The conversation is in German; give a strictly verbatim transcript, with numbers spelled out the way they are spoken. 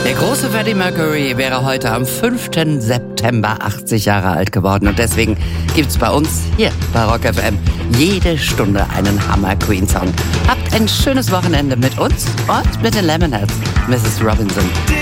Der große Freddie Mercury wäre heute am fünften September achtzig Jahre alt geworden. Und deswegen gibt's bei uns hier bei Rock F M jede Stunde einen Hammer-Queen-Song. Habt ein schönes Wochenende mit uns und mit den Lemonheads. Missus Robinson.